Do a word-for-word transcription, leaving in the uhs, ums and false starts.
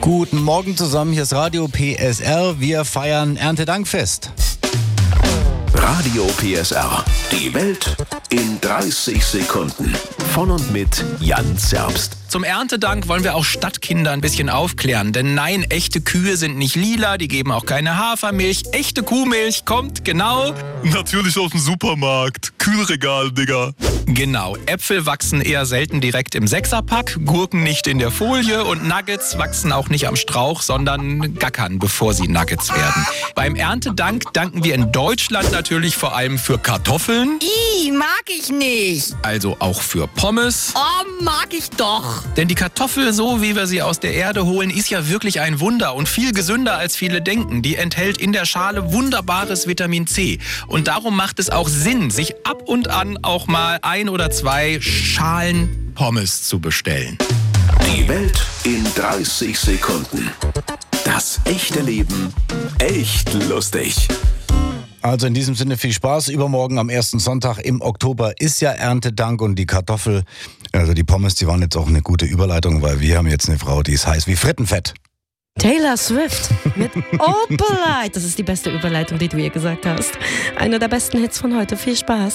Guten Morgen zusammen, hier ist Radio P S R. Wir feiern Erntedankfest. Radio P S R. Die Welt in dreißig Sekunden. Von und mit Jan Zerbst. Zum Erntedank wollen wir auch Stadtkinder ein bisschen aufklären. Denn nein, echte Kühe sind nicht lila, die geben auch keine Hafermilch. Echte Kuhmilch kommt genau... Natürlich aus dem Supermarkt. Kühlregal, Digga. Genau, Äpfel wachsen eher selten direkt im Sechserpack, Gurken nicht in der Folie und Nuggets wachsen auch nicht am Strauch, sondern gackern, bevor sie Nuggets werden. Beim Erntedank danken wir in Deutschland natürlich vor allem für Kartoffeln. Ih, mag ich nicht. Also auch für Pommes. Oh, mag ich doch. Denn die Kartoffel, so wie wir sie aus der Erde holen, ist ja wirklich ein Wunder und viel gesünder als viele denken. Die enthält in der Schale wunderbares Vitamin C. Und darum macht es auch Sinn, sich ab und an auch mal ein oder zwei Schalen Pommes zu bestellen. Die Welt in dreißig Sekunden. Das echte Leben echt lustig. Also in diesem Sinne viel Spaß. Übermorgen am ersten Sonntag im Oktober ist ja Erntedank und die Kartoffel, also die Pommes, die waren jetzt auch eine gute Überleitung, weil wir haben jetzt eine Frau, die ist heiß wie Frittenfett. Taylor Swift mit Opalite. Das ist die beste Überleitung, die du je gesagt hast. Einer der besten Hits von heute. Viel Spaß.